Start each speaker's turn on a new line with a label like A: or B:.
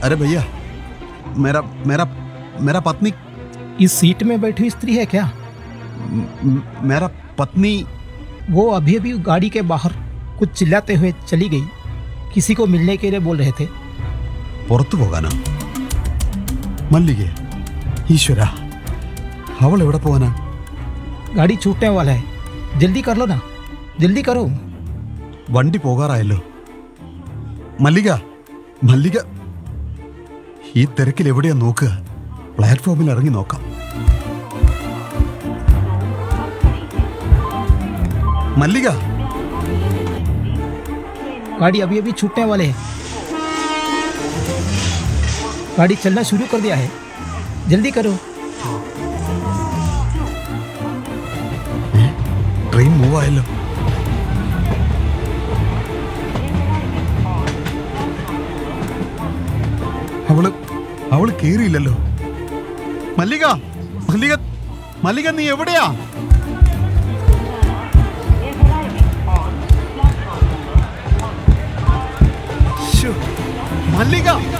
A: अरे भैया, मेरा मेरा मेरा पत्नी।
B: इस सीट में बैठी हुई स्त्री है क्या?
A: मेरा पत्नी।
B: वो अभी अभी गाड़ी के बाहर कुछ चिल्लाते हुए चली गई। किसी को मिलने के लिए बोल रहे थे।
A: പുറത്തു പോകാനോ? മല്ലികേ, ഈശ്വര, അവൾ എവിടെ പോകാനാ?
B: गाड़ी छूटने वाला है, जल्दी कर लो ना, जल्दी करो।
A: വണ്ടി പോകാറായല്ലോ. മല്ലിക, മല്ലിക, ഈ തിരക്കിൽ എവിടെയാ നോക്കുക? പ്ലാറ്റ്ഫോമിൽ ഇറങ്ങി നോക്കാം. മല്ലിക,
B: गाड़ी अभी अभी छूटने वाले है। गाड़ी चलना शुरू कर दिया है, जल्दी करो।
A: ട്രെയിൻ മൂവ് ആയല്ലോ. അവള് കേറിയില്ലല്ലോ. മല്ലിക, മല്ലിക, മല്ലിക, നീ എവിടെയാ? ശ്ശോ, മല്ലിക.